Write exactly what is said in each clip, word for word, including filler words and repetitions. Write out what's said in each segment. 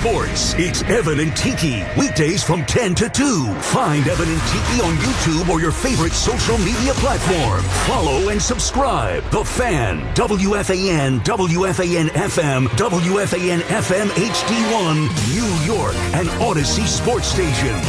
sports. It's Evan and Tiki, weekdays from ten to two. Find Evan and Tiki on YouTube or your favorite social media platform. Follow and subscribe. The Fan, W F A N, W F A N F M, W F A N F M H D one, New York, and Odyssey Sports Station.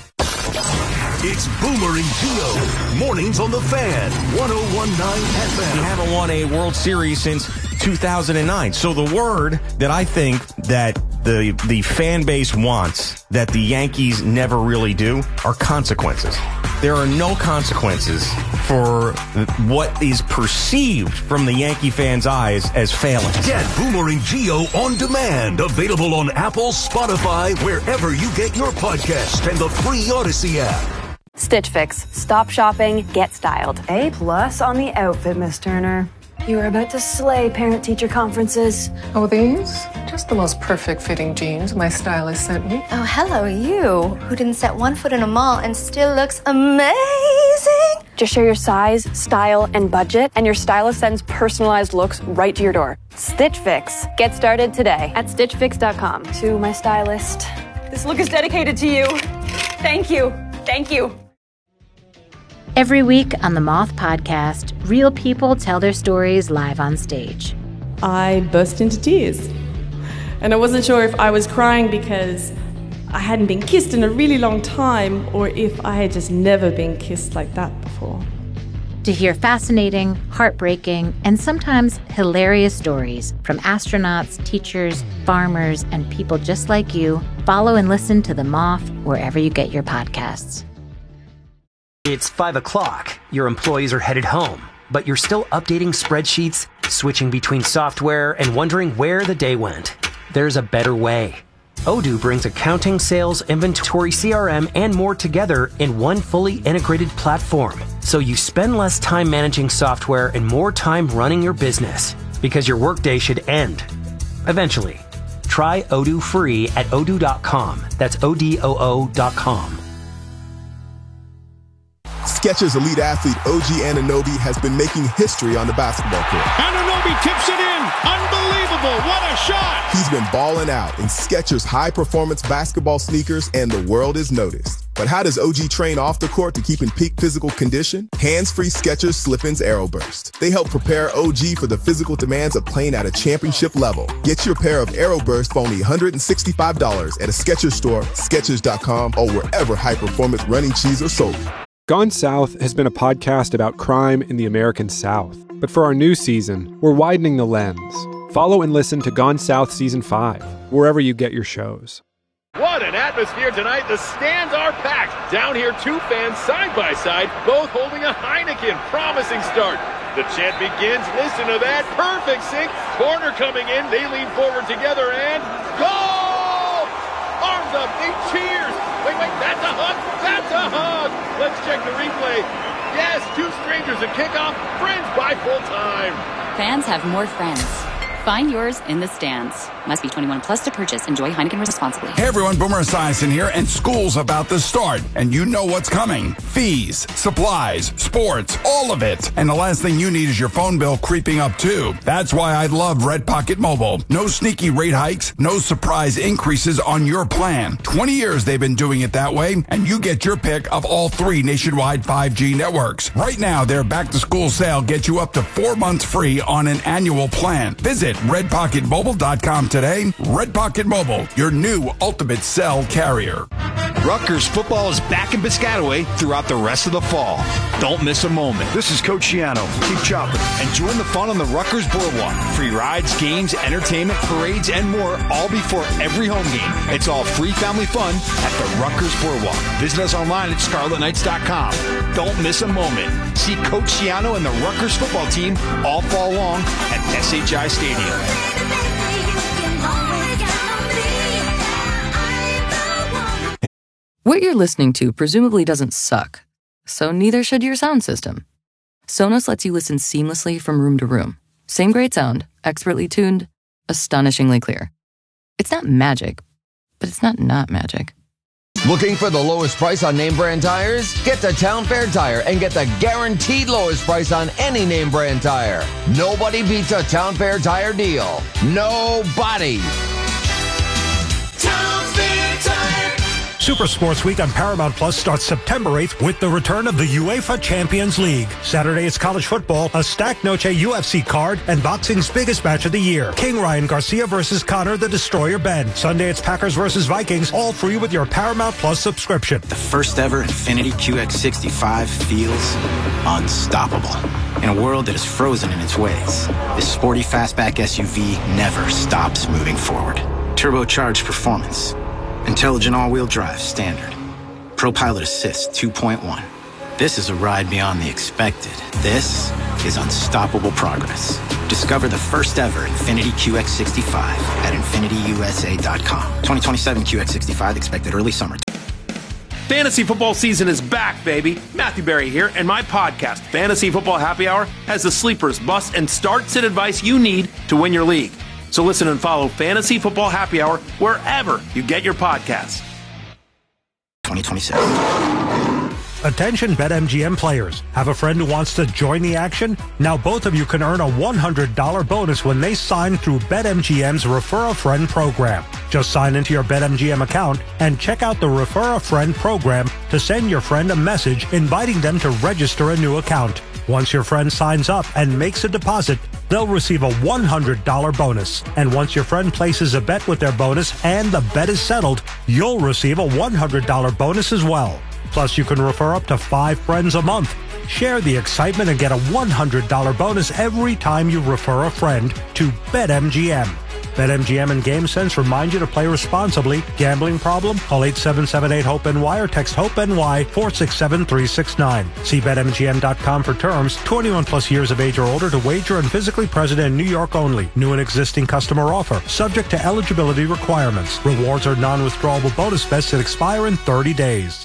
It's Boomer and Gio, mornings on The Fan, one oh one point nine F M. We haven't won a World Series since two thousand nine. So the word that I think that the the fan base wants that the Yankees never really do are consequences. There are no consequences for what is perceived from the Yankee fans' eyes as failing. Get Boomer and Gio on demand. Available on Apple, Spotify, wherever you get your podcast, and the free Odyssey app. Stitch Fix. Stop shopping, get styled. A plus on the outfit, Miss Turner. You are about to slay parent-teacher conferences. Oh, these? Just the most perfect fitting jeans my stylist sent me. Oh, hello, you, who didn't set one foot in a mall and still looks amazing. Just share your size, style, and budget, and your stylist sends personalized looks right to your door. Stitch Fix. Get started today at stitch fix dot com. To my stylist, this look is dedicated to you. Thank you. Thank you. Every week on the Moth Podcast, real people tell their stories live on stage. I burst into tears. And I wasn't sure if I was crying because I hadn't been kissed in a really long time or if I had just never been kissed like that before. To hear fascinating, heartbreaking, and sometimes hilarious stories from astronauts, teachers, farmers, and people just like you, follow and listen to The Moth wherever you get your podcasts. It's five o'clock. Your employees are headed home, but you're still updating spreadsheets, switching between software, and wondering where the day went. There's a better way. Odoo brings accounting, sales, inventory, C R M, and more together in one fully integrated platform. So you spend less time managing software and more time running your business, because your workday should end eventually. Try Odoo free at odoo dot com. That's O D O O dot com. Skechers elite athlete O G Anunoby has been making history on the basketball court. Anunoby tips it in. Unbelievable. What a shot. He's been balling out in Skechers high-performance basketball sneakers, and the world is noticed. But how does O G train off the court to keep in peak physical condition? Hands-free Skechers Slip-ins Aeroburst. They help prepare O G for the physical demands of playing at a championship level. Get your pair of Aeroburst for only one hundred sixty-five dollars at a Skechers store, skechers dot com, or wherever high-performance running shoes are sold. Gone South has been a podcast about crime in the American South. But for our new season, we're widening the lens. Follow and listen to Gone South Season five, wherever you get your shows. What an atmosphere tonight. The stands are packed. Down here, two fans side by side, both holding a Heineken. Promising start. The chant begins. Listen to that. Perfect sync. Corner coming in. They lean forward together and goal! Arms up. They cheers. Wait, wait. That's a hug. That's a hug. Let's check the replay. Yes, two strangers at kickoff. Friends by full time. Fans have more friends. Find yours in the stands. Must be twenty-one plus to purchase. Enjoy Heineken responsibly. Hey everyone, Boomer Esiason here, and school's about to start, and you know what's coming. Fees, supplies, sports, all of it. And the last thing you need is your phone bill creeping up too. That's why I love Red Pocket Mobile. No sneaky rate hikes, no surprise increases on your plan. twenty years they've been doing it that way, and you get your pick of all three nationwide five G networks. Right now, their back-to-school sale gets you up to four months free on an annual plan. Visit red pocket mobile dot com today. Red Pocket Mobile, your new ultimate cell carrier. Rutgers football is back in Piscataway throughout the rest of the fall. Don't miss a moment. This is Coach Shiano. Keep chopping. And join the fun on the Rutgers Boardwalk. Free rides, games, entertainment, parades, and more, all before every home game. It's all free family fun at the Rutgers Boardwalk. Visit us online at scarlet knights dot com. Don't miss a moment. See Coach Shiano and the Rutgers football team all fall long at S H I Stadium. What you're listening to presumably doesn't suck, so neither should your sound system. Sonos lets you listen seamlessly from room to room. Same great sound, expertly tuned, astonishingly clear. It's not magic, but it's not not magic. Looking for the lowest price on name brand tires? Get to Town Fair Tire and get the guaranteed lowest price on any name brand tire. Nobody beats a Town Fair Tire deal. Nobody. Town Super Sports Week on Paramount Plus starts September eighth with the return of the UEFA Champions League. Saturday it's college football, a stacked Noche U F C card, and boxing's biggest match of the year. King Ryan Garcia versus Conor the Destroyer Ben. Sunday it's Packers versus Vikings, all free with your Paramount Plus subscription. The first ever Infiniti Q X sixty-five feels unstoppable. In a world that is frozen in its ways, this sporty fastback S U V never stops moving forward. Turbocharged performance. Intelligent all-wheel drive standard. ProPilot Assist two point one. This is a ride beyond the expected. This is unstoppable progress. Discover the first ever Infiniti Q X sixty-five at Infiniti U S A dot com. twenty twenty-seven Q X sixty-five expected early summer. Fantasy football season is back, baby. Matthew Berry here, and my podcast, Fantasy Football Happy Hour, has the sleepers, busts, and start-sit advice you need to win your league. So listen and follow Fantasy Football Happy Hour wherever you get your podcasts. twenty twenty-seven. Attention BetMGM players. Have a friend who wants to join the action? Now both of you can earn a one hundred dollars bonus when they sign through BetMGM's Refer a Friend program. Just sign into your BetMGM account and check out the Refer a Friend program to send your friend a message inviting them to register a new account. Once your friend signs up and makes a deposit, they'll receive a one hundred dollars bonus. And once your friend places a bet with their bonus and the bet is settled, you'll receive a one hundred dollars bonus as well. Plus, you can refer up to five friends a month. Share the excitement and get a one hundred dollars bonus every time you refer a friend to BetMGM. BetMGM and GameSense remind you to play responsibly. Gambling problem? Call eight seven seven eight HOPE N Y or text HOPE-NY four six seven three six nine. See Bet M G M dot com for terms. twenty-one plus years of age or older to wager and physically present in New York only. New and existing customer offer. Subject to eligibility requirements. Rewards are non-withdrawable bonus bets that expire in thirty days.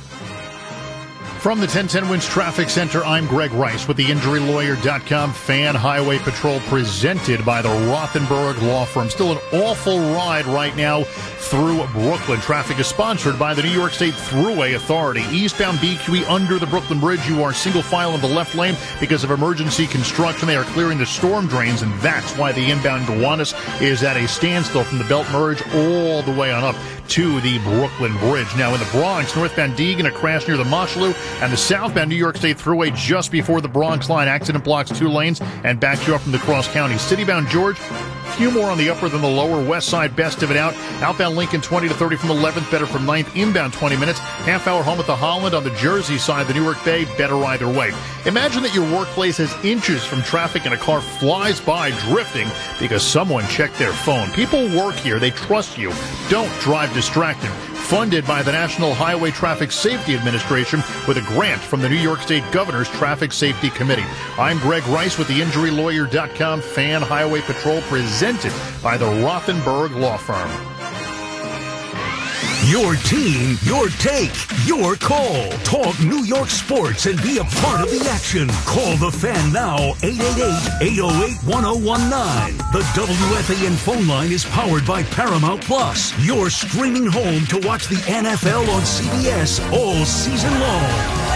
From the ten ten Wins Traffic Center, I'm Greg Rice with the Injury Lawyer dot com Fan Highway Patrol presented by the Rothenberg Law Firm. Still an awful ride right now through Brooklyn. Traffic is sponsored by the New York State Thruway Authority. Eastbound B Q E under the Brooklyn Bridge. You are single file in the left lane because of emergency construction. They are clearing the storm drains, and that's why the inbound Gowanus is at a standstill from the Belt Merge all the way on up to the Brooklyn Bridge. Now in the Bronx, northbound Deegan, a crash near the Mosholu, and the southbound New York State Thruway just before the Bronx line. Accident blocks two lanes and backs you up from the cross county. Citybound George, few more on the upper than the lower. West side, best of it out. Outbound Lincoln, twenty to thirty from eleventh, better from ninth. Inbound, twenty minutes. Half hour home at the Holland on the Jersey side, the Newark Bay, better either way. Imagine that your workplace has inches from traffic and a car flies by drifting because someone checked their phone. People work here. They trust you. Don't drive distracted. Funded by the National Highway Traffic Safety Administration with a grant from the New York State Governor's Traffic Safety Committee. I'm Greg Rice with the Injury Lawyer dot com Fan Highway Patrol presented by the Rothenberg Law Firm. Your team, your take, your call. Talk New York sports and be a part of the action. Call the Fan now, eight eight eight, eight oh eight, one oh one nine. The W F A N phone line is powered by Paramount Plus. Your streaming home to watch the N F L on C B S all season long.